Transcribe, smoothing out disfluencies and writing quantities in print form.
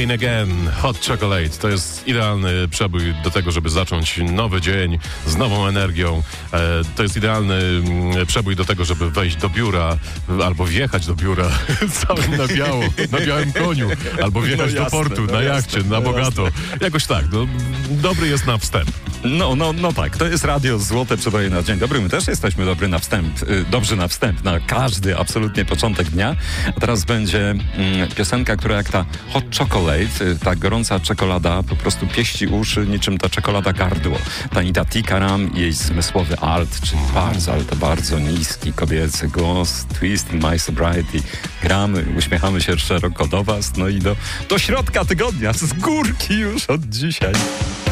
Again, Again, Hot Chocolate. To jest idealny przebój do tego, żeby zacząć nowy dzień z nową energią. To jest idealny przebój do tego, żeby wejść do biura albo wjechać do biura całym na biało, na białym koniu, albo wjechać do portu, na jachcie, na bogato. Jakoś tak, dobry jest na wstęp. No tak, to jest radio Złote Przeboje na dzień dobry. My też jesteśmy dobrzy na wstęp, na każdy absolutnie początek dnia. A teraz będzie piosenka, która jak ta hot chocolate, ta gorąca czekolada po prostu pieści uszy niczym ta czekolada gardło. Ta Anita Tikaram i jej zmysłowy alt, czyli bardzo, ale to bardzo niski kobiecy głos, Twisting My Sobriety. Gramy, uśmiechamy się szeroko do was, no i do środka tygodnia, z górki już od dzisiaj.